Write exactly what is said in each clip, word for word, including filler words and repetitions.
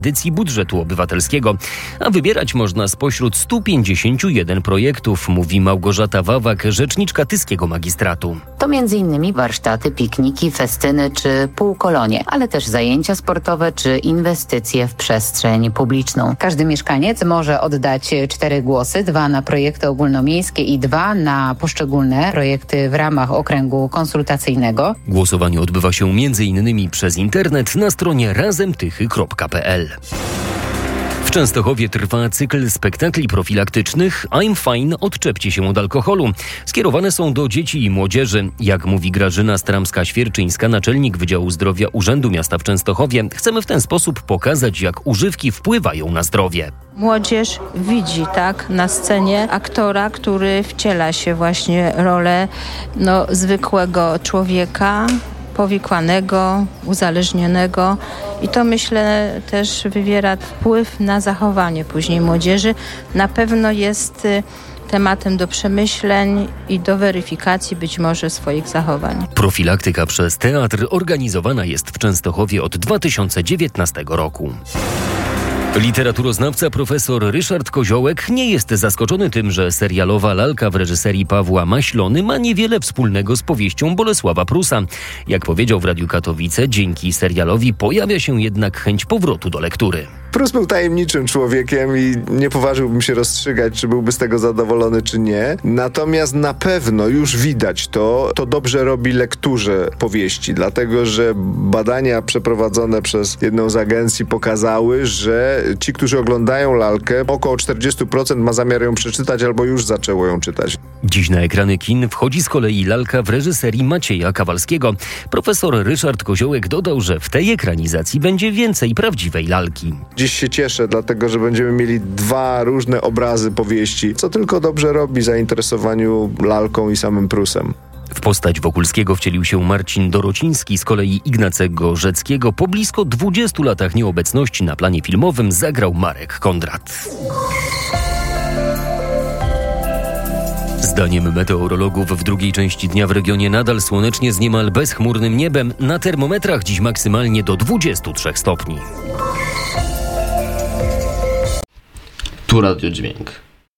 edycji budżetu obywatelskiego, a wybierać można spośród stu pięćdziesięciu jeden projektów, mówi Małgorzata Wawak, rzeczniczka Tyskiego Magistratu. To między innymi warsztaty, pikniki, festyny czy półkolonie, ale też zajęcia sportowe czy inwestycje w przestrzeń publiczną. Każdy mieszkaniec może oddać cztery głosy, dwa na projekty ogólnomiejskie i dwa na poszczególne projekty w ramach okręgu konsultacyjnego. Głosowanie odbywa się między innymi przez internet na stronie razemtychy kropka p l. W Częstochowie trwa cykl spektakli profilaktycznych I'm Fine, odczepcie się od alkoholu. Skierowane są do dzieci i młodzieży. Jak mówi Grażyna Stramska-Świerczyńska, naczelnik Wydziału Zdrowia Urzędu Miasta w Częstochowie, chcemy w ten sposób pokazać, jak używki wpływają na zdrowie. Młodzież widzi tak na scenie aktora, który wciela się właśnie rolę no, zwykłego człowieka, powikłanego, uzależnionego i to myślę też wywiera wpływ na zachowanie później młodzieży. Na pewno jest tematem do przemyśleń i do weryfikacji być może swoich zachowań. Profilaktyka przez teatr organizowana jest w Częstochowie od dwa tysiące dziewiętnastego roku. Literaturoznawca profesor Ryszard Koziołek nie jest zaskoczony tym, że serialowa lalka w reżyserii Pawła Maślony ma niewiele wspólnego z powieścią Bolesława Prusa. Jak powiedział w Radiu Katowice, dzięki serialowi pojawia się jednak chęć powrotu do lektury. Prus był tajemniczym człowiekiem i nie poważyłbym się rozstrzygać, czy byłby z tego zadowolony, czy nie. Natomiast na pewno już widać to, to dobrze robi lekturze powieści, dlatego że badania przeprowadzone przez jedną z agencji pokazały, że ci, którzy oglądają lalkę, około czterdzieści procent ma zamiar ją przeczytać albo już zaczęło ją czytać. Dziś na ekrany kin wchodzi z kolei lalka w reżyserii Macieja Kawalskiego. Profesor Ryszard Koziołek dodał, że w tej ekranizacji będzie więcej prawdziwej lalki. Dziś się cieszę, dlatego że będziemy mieli dwa różne obrazy powieści, co tylko dobrze robi zainteresowaniu lalką i samym Prusem. W postać Wokulskiego wcielił się Marcin Dorociński, z kolei Ignacego Rzeckiego po blisko dwudziestu latach nieobecności na planie filmowym zagrał Marek Kondrat. Zdaniem meteorologów w drugiej części dnia w regionie nadal słonecznie z niemal bezchmurnym niebem. Na termometrach dziś maksymalnie do dwudziestu trzech stopni. Tu Radio Dźwięk.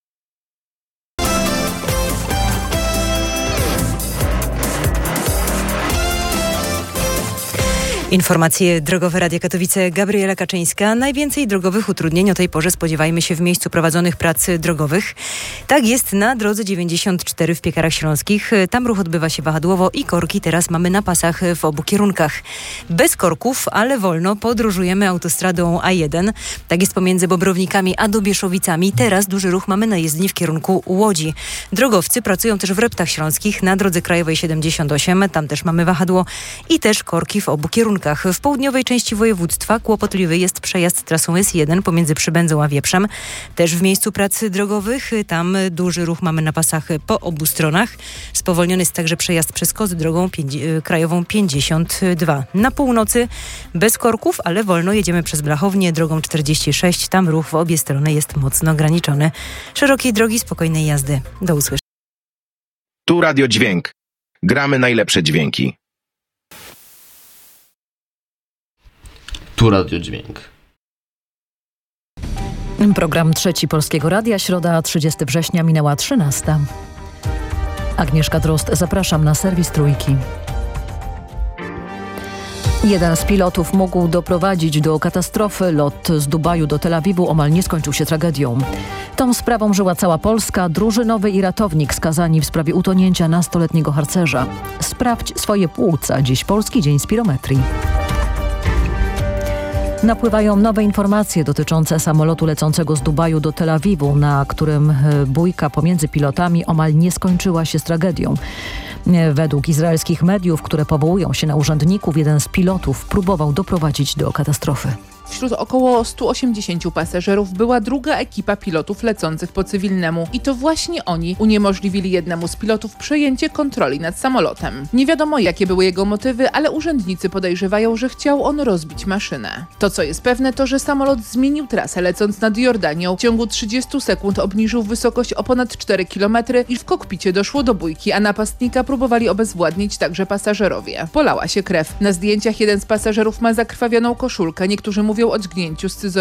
Informacje drogowe Radia Katowice, Gabriela Kaczyńska. Najwięcej drogowych utrudnień o tej porze spodziewajmy się w miejscu prowadzonych prac drogowych. Tak jest na drodze dziewięćdziesiąt cztery w Piekarach Śląskich. Tam ruch odbywa się wahadłowo i korki teraz mamy na pasach w obu kierunkach. Bez korków, ale wolno podróżujemy autostradą A jeden. Tak jest pomiędzy Bobrownikami a Dobieszowicami. Teraz duży ruch mamy na jezdni w kierunku Łodzi. Drogowcy pracują też w Reptach Śląskich na drodze krajowej siedemdziesiąt osiem. Tam też mamy wahadło i też korki w obu kierunkach. W południowej części województwa kłopotliwy jest przejazd trasą S jeden pomiędzy Przybędzą a Wieprzem. Też w miejscu prac drogowych, tam duży ruch mamy na pasach po obu stronach. Spowolniony jest także przejazd przez Kozy drogą pięć- krajową pięćdziesiąt dwa. Na północy bez korków, ale wolno jedziemy przez Blachownię drogą czterdzieści sześć. Tam ruch w obie strony jest mocno ograniczony. Szerokiej drogi, spokojnej jazdy. Do usłyszenia. Tu Radio Dźwięk. Gramy najlepsze dźwięki. Tu Radio Dźwięk. Program Trzeci Polskiego Radia, środa trzydziestego września, minęła trzynasta. Agnieszka Drozd, zapraszam na serwis Trójki. Jeden z pilotów mógł doprowadzić do katastrofy. Lot z Dubaju do Tel Awiwu omal nie skończył się tragedią. Tą sprawą żyła cała Polska. Drużynowy i ratownik skazani w sprawie utonięcia nastoletniego harcerza. Sprawdź swoje płuca. Dziś Polski Dzień Spirometrii. Napływają nowe informacje dotyczące samolotu lecącego z Dubaju do Tel Awiwu, na którym bójka pomiędzy pilotami omal nie skończyła się z tragedią. Według izraelskich mediów, które powołują się na urzędników, jeden z pilotów próbował doprowadzić do katastrofy. Wśród około stu osiemdziesięciu pasażerów była druga ekipa pilotów lecących po cywilnemu. I to właśnie oni uniemożliwili jednemu z pilotów przejęcie kontroli nad samolotem. Nie wiadomo, jakie były jego motywy, ale urzędnicy podejrzewają, że chciał on rozbić maszynę. To, co jest pewne, to, że samolot zmienił trasę, lecąc nad Jordanią. W ciągu trzydziestu sekund obniżył wysokość o ponad cztery kilometry i w kokpicie doszło do bójki, a napastnika próbowali obezwładnić także pasażerowie. Polała się krew. Na zdjęciach jeden z pasażerów ma zakrwawioną koszulkę. Niektórzy mówią o dźgnięciu scyzoryka.